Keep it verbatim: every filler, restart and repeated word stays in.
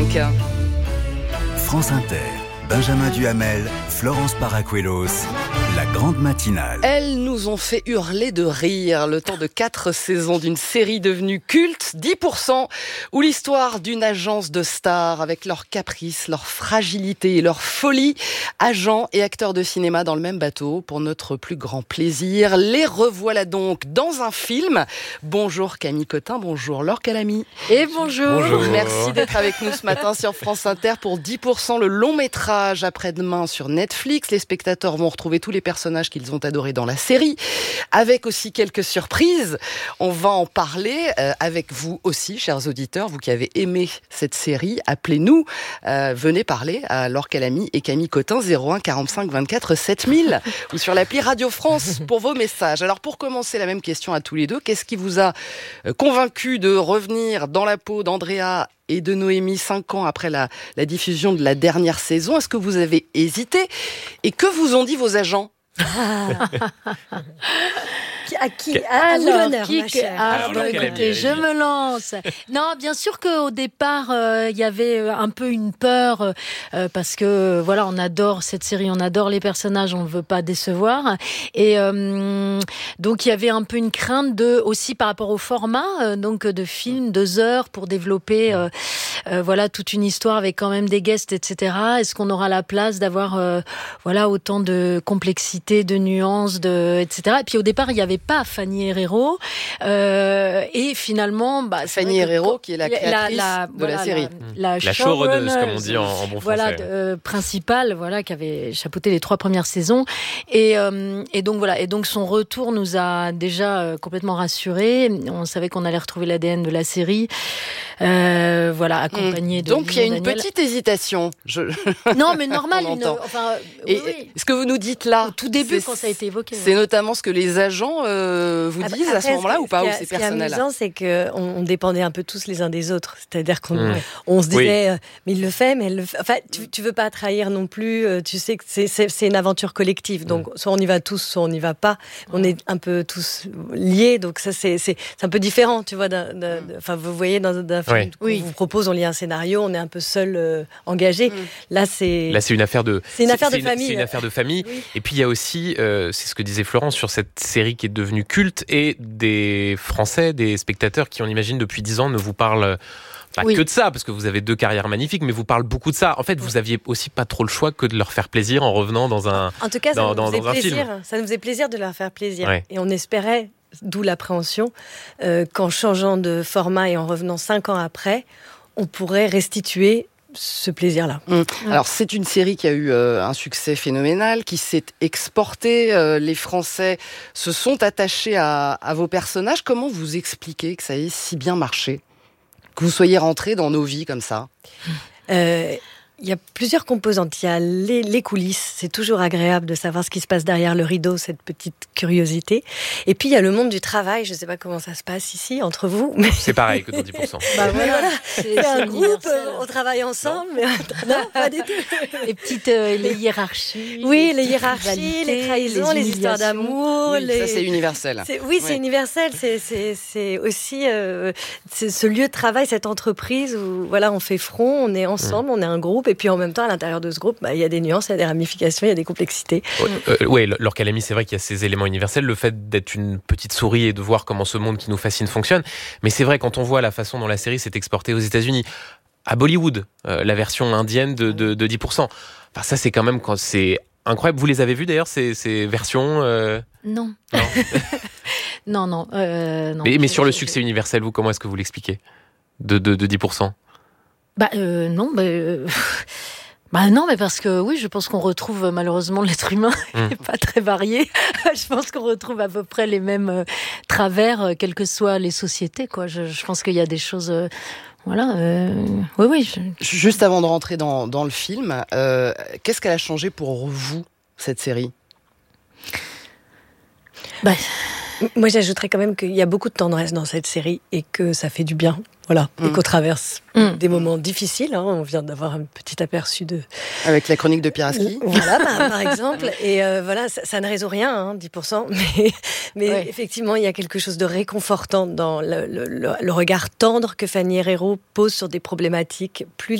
cinq. France Inter, Benjamin Duhamel, Florence Paracuelos, la grande matinale. Elles nous ont fait hurler de rire le temps de quatre saisons d'une série devenue culte, dix pour cent, où l'histoire d'une agence de stars avec leurs caprices, leur fragilité et leur folie, agents et acteurs de cinéma dans le même bateau pour notre plus grand plaisir. Les revoilà donc dans un film. Bonjour Camille Cotin, bonjour Laure Calamy. Et bonjour. Bonjour. Merci d'être avec nous ce matin sur France Inter pour dix pour cent, le long métrage après-demain sur Netflix. Les spectateurs vont retrouver tous les personnages qu'ils ont adorés dans la série, avec aussi quelques surprises. On va en parler euh, avec vous aussi, chers auditeurs, vous qui avez aimé cette série. Appelez-nous, euh, venez parler à Laure Calamy et Camille Cotin, zéro un quarante-cinq vingt-quatre sept mille ou sur l'appli Radio France pour vos messages. Alors pour commencer, la même question à tous les deux. Qu'est-ce qui vous a convaincu de revenir dans la peau d'Andrea et de Noémie cinq ans après la, la diffusion de la dernière saison? Est-ce que vous avez hésité? Et que vous ont dit vos agents? À qui À vous l'honneur, qui ma chère. Ah, Alors, bah, écoutez, je me lance. Non, bien sûr qu'au départ, euh, il y avait un peu une peur euh, parce que voilà, on adore cette série, on adore les personnages, on ne veut pas décevoir. Et euh, donc il y avait un peu une crainte de aussi par rapport au format, euh, donc de film deux heures pour développer euh, euh, voilà toute une histoire avec quand même des guests, et cetera. Est-ce qu'on aura la place d'avoir euh, voilà autant de complexité, de nuances, de et cetera. Et puis au départ, il y avait pas Fanny Herrero euh, et finalement bah, Fanny Herrero qui est la créatrice la, la, de voilà, la série, la, la, la showrunner comme on dit en, en bon voilà, français, euh, principale, voilà, qui avait chapeauté les trois premières saisons et, euh, et donc voilà, et donc son retour nous a déjà euh, complètement rassurés. On savait qu'on allait retrouver l'A D N de la série, euh, voilà, accompagné mmh. de donc il y a une Daniel. Petite hésitation. Je... non mais normal, une, enfin, et oui, oui. Ce que vous nous dites là, au tout début quand ça a été évoqué, c'est ouais. notamment ce que les agents euh, vous disent après, à ce moment-là ou pas, ou c'est personnel? personnel? Ce qui est amusant, c'est qu'on on dépendait un peu tous les uns des autres. C'est-à-dire qu'on mmh. on se disait, oui. euh, mais il le fait, mais elle le fait. Enfin, tu, tu veux pas trahir non plus. Euh, tu sais que c'est, c'est, c'est une aventure collective. Donc, mmh. soit on y va tous, soit on n'y va pas. On est un peu tous liés. Donc, ça, c'est, c'est, c'est un peu différent, tu vois. D'un, d'un, enfin, vous voyez, dans un film oui. qu'on vous propose, on lit un scénario, on est un peu seul euh, engagé. Mmh. Là, c'est. Là, c'est une affaire de. C'est une affaire c'est, de c'est famille. Une, c'est une affaire de famille. Oui. Et puis, il y a aussi, euh, c'est ce que disait Florence sur cette série qui est devenue culte et des Français, des spectateurs qui, on imagine, depuis dix ans ne vous parlent pas oui. que de ça, parce que vous avez deux carrières magnifiques, mais vous parlent beaucoup de ça. En fait, vous aviez aussi pas trop le choix que de leur faire plaisir en revenant dans un En tout cas, ça dans, nous dans, faisait dans un plaisir. film. Ça nous faisait plaisir de leur faire plaisir. Ouais. Et on espérait, d'où l'appréhension, euh, qu'en changeant de format et en revenant cinq ans après, on pourrait restituer ce plaisir-là. Mmh. Alors, c'est une série qui a eu euh, un succès phénoménal, qui s'est exportée. Euh, les Français se sont attachés à, à vos personnages. Comment vous expliquez que ça ait si bien marché? Que vous soyez rentrés dans nos vies comme ça? euh... Il y a plusieurs composantes. Il y a les, les coulisses. C'est toujours agréable de savoir ce qui se passe derrière le rideau, cette petite curiosité. Et puis, il y a le monde du travail. Je ne sais pas comment ça se passe ici, entre vous. Mais... C'est pareil que dans dix pour cent. Bah voilà, c'est, c'est, c'est un groupe, on travaille ensemble. Non, mais... non pas du tout. Les petites euh, les hiérarchies. Oui, les hiérarchies, les trahisons, les, les histoires d'amour. Oui, les... Ça, c'est universel. C'est, oui, c'est oui. universel. C'est, c'est, c'est aussi euh, c'est ce lieu de travail, cette entreprise où voilà, on fait front, on est ensemble, mmh. on est un groupe. Et puis en même temps, à l'intérieur de ce groupe, bah, il y a des nuances, il y a des ramifications, il y a des complexités. Oui, euh, ouais, Laure Calamy, c'est vrai qu'il y a ces éléments universels, le fait d'être une petite souris et de voir comment ce monde qui nous fascine fonctionne. Mais c'est vrai, quand on voit la façon dont la série s'est exportée aux États-Unis, à Bollywood, euh, la version indienne de, de, de dix pour cent. Enfin, ça, c'est quand même quand c'est incroyable. Vous les avez vus d'ailleurs, ces, ces versions euh... Non. Non, non. non, euh, non mais, mais je, sur le je, succès je... universel, vous, comment est-ce que vous l'expliquez de, de, de dix pour cent? Bah euh, non, bah, euh... bah non, mais parce que oui, je pense qu'on retrouve malheureusement l'être humain mmh. n'est pas très varié. Je pense qu'on retrouve à peu près les mêmes euh, travers, euh, quelles que soient les sociétés, quoi. Je, je pense qu'il y a des choses. Euh, Voilà, euh, oui, oui. Je... Juste avant de rentrer dans, dans le film, euh, qu'est-ce qu'elle a changé pour vous, cette série? Bah, moi, j'ajouterais quand même qu'il y a beaucoup de tendresse dans cette série et que ça fait du bien. Voilà, mmh. et qu'on traverse mmh. des moments difficiles. Hein. On vient d'avoir un petit aperçu de... Avec la chronique de Pieraski. Voilà, bah, par exemple. Et euh, voilà, ça, ça ne résout rien, hein, dix pour cent. Mais, mais ouais. effectivement, il y a quelque chose de réconfortant dans le, le, le, le regard tendre que Fanny Herrero pose sur des problématiques plus